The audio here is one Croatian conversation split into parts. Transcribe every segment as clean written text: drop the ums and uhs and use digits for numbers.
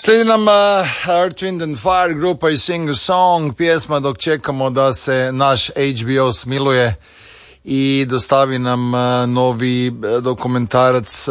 Slijedi nam Earth, Wind and Fire grupa i Sing a Song, pjesma dok čekamo da se naš HBO smiluje i dostavi nam novi dokumentarac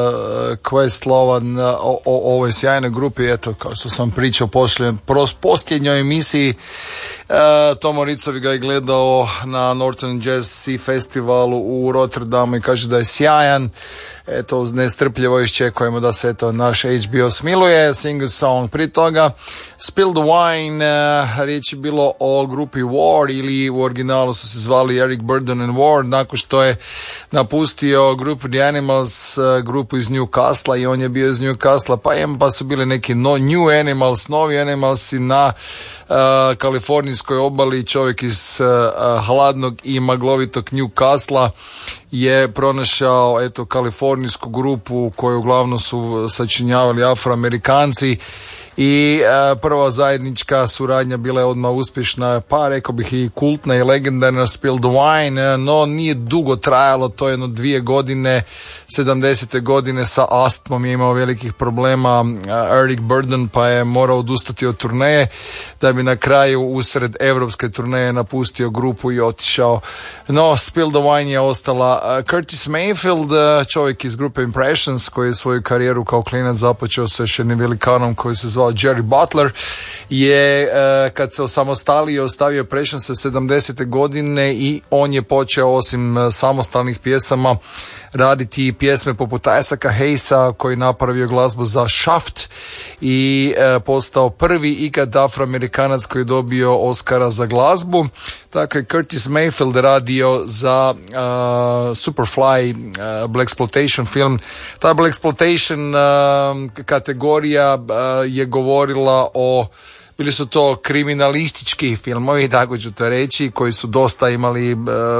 Questlova o ovoj sjajnoj grupi. Eto, kao što sam pričao posljednjoj emisiji, Tomo Ricovi ga je gledao na Northern Jazz Sea Festivalu u Rotterdamu i kaže da je sjajan. Eto, nestrpljivo iščekujemo da se eto naš HBO smiluje. Sing a Song. Prije toga Spill the Wine, riječ je bilo o grupi War, ili u originalu su se zvali Eric Burdon and War, nakon što je napustio grupu The Animals, grupu iz Newcastle, i on je bio iz Newcastle, pa su bili neki New Animals, novi Animalsi na kalifornijskoj obali. Čovjek iz hladnog i maglovitog Newcastle je pronašao eto kalifornijsku grupu koju uglavnom su sačinjavali Afroamerikanci i prva zajednička suradnja bila je odmah uspješna, pa rekao bih i kultna i legendarna Spill the Wine, no nije dugo trajalo, to je 2 godine, 70. godine sa astmom je imao velikih problema Eric Burdon, pa je morao odustati od turneje, da bi na kraju usred europske turneje napustio grupu i otišao. No, Spill the Wine je ostala. Curtis Mayfield, čovjek iz grupe Impressions, koji je svoju karijeru kao klinac započeo sa još jednim velikanom koji se zvao Jerry Butler, je kad se osamostalio ostavio Impressions 70. godine i on je počeo osim samostalnih pjesama raditi pjesme poput Isaaca Hayesa, koji napravio glazbu za Shaft i postao prvi ikad Afroamerikanac koji je dobio Oscara za glazbu. Tako je Curtis Mayfield radio za Superfly, Blaxploitation film. Ta Blaxploitation kategorija je govorila o, bili su to kriminalistički filmovi, tako ću to reći, koji su dosta imali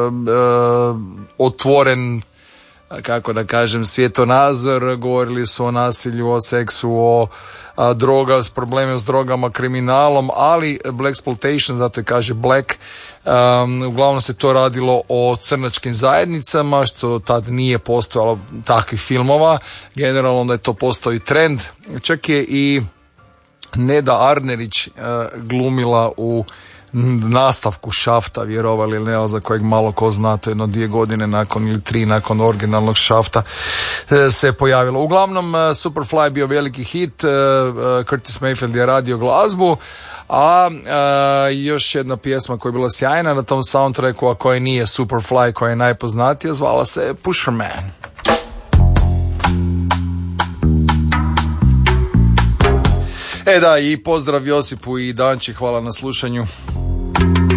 otvoren, kako da kažem, svjetonazor. Govorili su o nasilju, o seksu, o s problemima s drogama, kriminalom, ali Blaxploitation, zato je kaže Black, uglavnom se to radilo o crnačkim zajednicama, što tad nije postojalo takvih filmova. Generalno da je to postao i trend. Čak je i Neda Arnerić glumila u nastavku Šafta, vjerovali ili ne, za kojeg malo ko zna, to je 2 godine nakon ili 3 nakon originalnog Šafta se pojavilo. Uglavnom, Superfly je bio veliki hit, Curtis Mayfield je radio glazbu, a još jedna pjesma koja je bila sjajna na tom soundtracku, a koja nije Superfly, koja je najpoznatija, zvala se Pusher Man. Da, i pozdrav Josipu i Danči, hvala na slušanju.